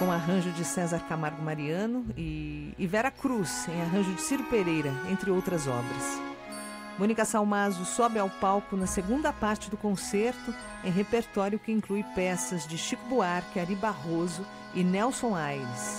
com arranjo de César Camargo Mariano e Vera Cruz, em arranjo de Ciro Pereira, entre outras obras. Mônica Salmazo sobe ao palco na segunda parte do concerto, em repertório que inclui peças de Chico Buarque, Ari Barroso e Nelson Aires.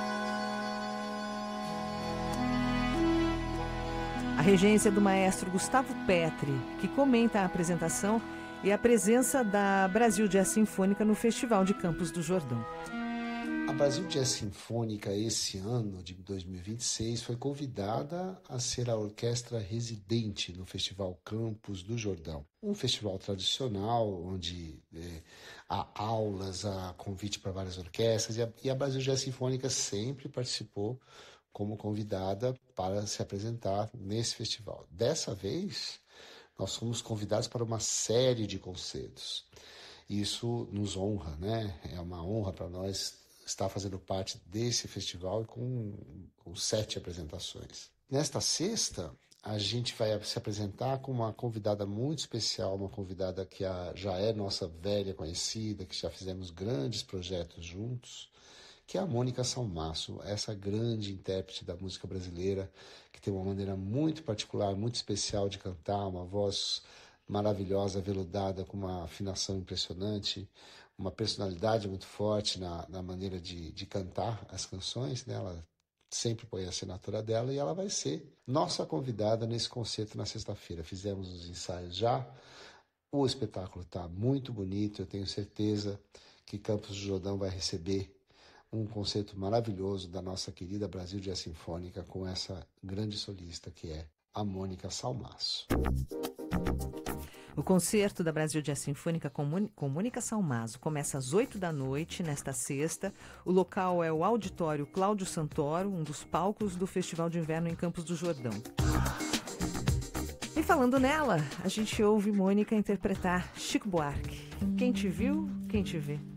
A regência do maestro Gustavo Petri, que comenta a apresentação, e a presença da Brasil Jazz Sinfônica no Festival de Campos do Jordão. A Brasil Jazz Sinfônica, esse ano de 2026, foi convidada a ser a orquestra residente no Festival Campos do Jordão. Um festival tradicional, onde há aulas, há convite para várias orquestras, e a Brasil Jazz Sinfônica sempre participou como convidada para se apresentar nesse festival. Dessa vez, nós fomos convidados para uma série de concertos. Isso nos honra, né? É uma honra para nós estar fazendo parte desse festival com 7 apresentações. Nesta sexta, a gente vai se apresentar com uma convidada muito especial, uma convidada que já é nossa velha conhecida, que já fizemos grandes projetos juntos, que é a Mônica Salmazo, essa grande intérprete da música brasileira, que tem uma maneira muito particular, muito especial de cantar, uma voz maravilhosa, veludada, com uma afinação impressionante, uma personalidade muito forte na maneira de cantar as canções, né? Ela sempre põe a assinatura dela e ela vai ser nossa convidada nesse concerto na sexta-feira. Fizemos os ensaios já, o espetáculo está muito bonito, eu tenho certeza que Campos do Jordão vai receber um concerto maravilhoso da nossa querida Brasil Jazz Sinfônica com essa grande solista que é a Mônica Salmazo. O concerto da Brasil Jazz Sinfônica com Mônica Salmazo começa às 20h nesta sexta. O local é o Auditório Cláudio Santoro, um dos palcos do Festival de Inverno em Campos do Jordão. E falando nela, a gente ouve Mônica interpretar Chico Buarque. Quem te viu, quem te vê.